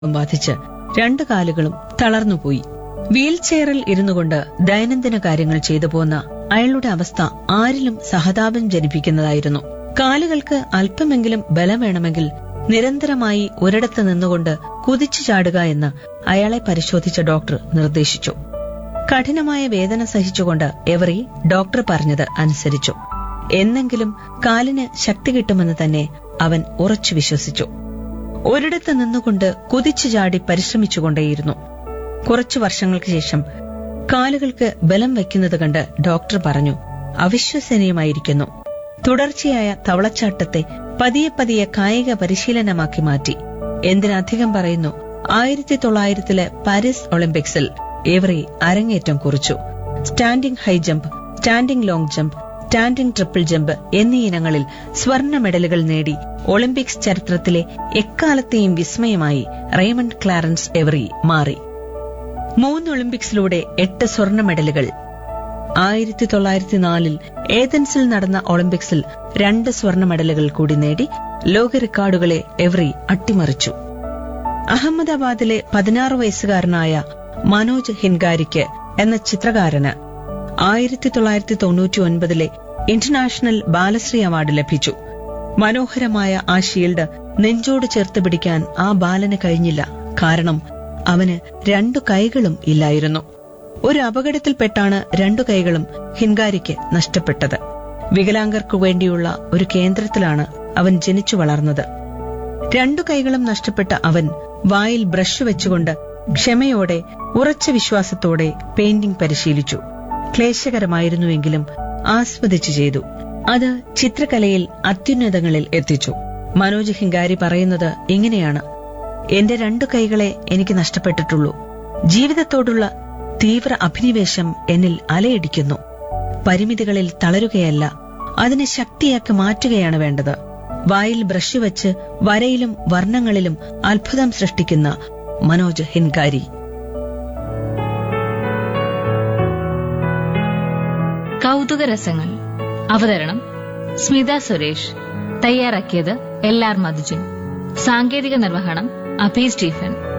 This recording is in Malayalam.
ബാധിച്ച് രണ്ടു കാലുകളും തളർന്നുപോയി. വീൽ ചെയറിൽ ഇരുന്നുകൊണ്ട് ദൈനംദിന കാര്യങ്ങൾ ചെയ്തു പോന്ന അയാളുടെ അവസ്ഥ ആരിലും സഹതാപം ജനിപ്പിക്കുന്നതായിരുന്നു. കാലുകൾക്ക് അല്പമെങ്കിലും ബലം വേണമെങ്കിൽ നിരന്തരമായി ഒരിടത്ത് നിന്നുകൊണ്ട് കുതിച്ചു ചാടുക എന്ന് അയാളെ പരിശോധിച്ച ഡോക്ടർ നിർദ്ദേശിച്ചു. കഠിനമായ വേദന സഹിച്ചുകൊണ്ട് എവറി ഡോക്ടർ പറഞ്ഞത് അനുസരിച്ചു. എന്നെങ്കിലും കാലിന് ശക്തി കിട്ടുമെന്ന് തന്നെ അവൻ ഉറച്ചു വിശ്വസിച്ചു. ഒരിടത്ത് നിന്നുകൊണ്ട് കുതിച്ചു ചാടി പരിശ്രമിച്ചുകൊണ്ടേയിരുന്നു. കുറച്ചു വർഷങ്ങൾക്ക് ശേഷം കാലുകൾക്ക് ബലം വയ്ക്കുന്നത് കണ്ട് ഡോക്ടർ പറഞ്ഞു, അവിശ്വസനീയമായിരിക്കുന്നു. തുടർച്ചയായ തവളച്ചാട്ടത്തെ പതിയെ പതിയെ കായിക പരിശീലനമാക്കി മാറ്റി. എന്തിനധികം പറയുന്നു, 1900 പാരീസ് ഒളിമ്പിക്സിൽ എവറി അരങ്ങേറ്റം കുറിച്ചു. Standing high jump, standing long jump, standing triple jump എന്നീ ഇനങ്ങളിൽ സ്വർണ്ണ മെഡലുകൾ നേടി ഒളിമ്പിക്സ് ചരിത്രത്തിലെ എക്കാലത്തെയും വിസ്മയമായി റെയ്മണ്ട് ക്ലാരൻസ് എവറി മാറി. 3 ഒളിമ്പിക്സിലൂടെ 8 സ്വർണ്ണ മെഡലുകൾ. 1904 ഏതൻസിൽ നടന്ന ഒളിമ്പിക്സിൽ 2 സ്വർണ്ണ മെഡലുകൾ കൂടി നേടി ലോക റെക്കോർഡുകളെ എവറി അട്ടിമറിച്ചു. അഹമ്മദാബാദിലെ 16 വയസ്സുകാരനായ മനോജ് ഹിൻഗാരിക്ക് എന്ന ചിത്രകാരന് 1999 ഇന്റർനാഷണൽ ബാലശ്രീ അവാർഡ് ലഭിച്ചു. മനോഹരമായ ആ ഷീൽഡ് നെഞ്ചോട് ചേർത്ത് പിടിക്കാൻ ആ ബാലന് കഴിഞ്ഞില്ല. കാരണം അവന് 2 കൈകളും ഇല്ലായിരുന്നു. ഒരു അപകടത്തിൽപ്പെട്ടാണ് 2 കൈകളും ഹിൻഗാരിക്ക് നഷ്ടപ്പെട്ടത്. വികലാംഗർക്കു വേണ്ടിയുള്ള ഒരു കേന്ദ്രത്തിലാണ് അവൻ ജനിച്ചു വളർന്നത്. 2 കൈകളും നഷ്ടപ്പെട്ട അവൻ വായിൽ ബ്രഷ് വെച്ചുകൊണ്ട് ക്ഷമയോടെ ഉറച്ച വിശ്വാസത്തോടെ പെയിന്റിംഗ് പരിശീലിച്ചു. ക്ലേശകരമായിരുന്നുവെങ്കിലും ആസ്വദിച്ചു ചെയ്തു. അത് ചിത്രകലയിൽ അത്യുന്നതങ്ങളിൽ എത്തിച്ചു. മനോജ് ഹിൻഗാരി പറയുന്നത് ഇങ്ങനെയാണ്: എന്റെ 2 കൈകളെ എനിക്ക് നഷ്ടപ്പെട്ടിട്ടുള്ളൂ. ജീവിതത്തോടുള്ള തീവ്ര അഭിനിവേശം എന്നിൽ അലയടിക്കുന്നു. പരിമിതികളിൽ തളരുകയല്ല, അതിനെ ശക്തിയാക്കി മാറ്റുകയാണ് വേണ്ടത്. വായിൽ ബ്രഷ് വെച്ച് വരയിലും വർണ്ണങ്ങളിലും അത്ഭുതം സൃഷ്ടിക്കുന്ന മനോജ് ഹിൻഗാരി. കൗതുകരസങ്ങൾ. അവതരണം സ്മിത സുരേഷ്. തയ്യാറാക്കിയത് LR മധുജൻ. സാങ്കേതിക നിർവഹണം അഭി സ്റ്റീഫൻ.